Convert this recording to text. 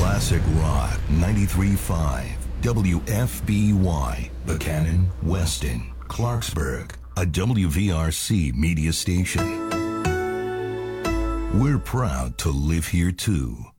Classic Rock 93.5 WFBY, Buchanan, Weston, Clarksburg, a WVRC media station. We're proud to live here too.